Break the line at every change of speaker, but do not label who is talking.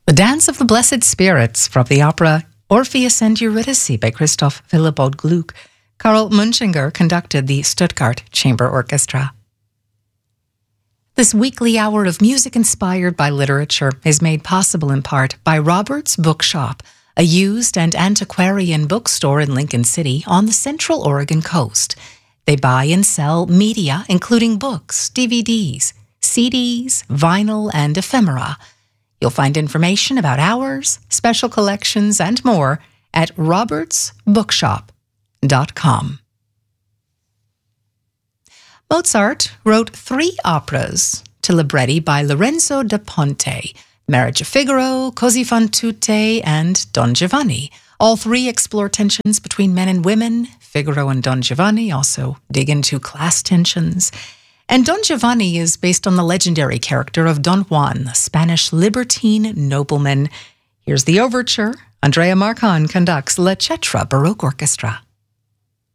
The Dance of the Blessed Spirits from the opera Orpheus and Eurydice by Christoph Willibald Gluck. Karl Munchinger conducted the Stuttgart Chamber Orchestra. This weekly hour of music inspired by literature is made possible in part by Robert's Bookshop, a used and antiquarian bookstore in Lincoln City on the Central Oregon coast. They buy and sell media, including books, DVDs, CDs, vinyl, and ephemera. You'll find information about hours, special collections, and more at robertsbookshop.com. Mozart wrote 3 operas to libretti by Lorenzo da Ponte: Marriage of Figaro, Così fan tutte, and Don Giovanni. All 3 explore tensions between men and women. Figaro and Don Giovanni also dig into class tensions. And Don Giovanni is based on the legendary character of Don Juan, a Spanish libertine nobleman. Here's the overture. Andrea Marcon conducts La Cetra Baroque Orchestra.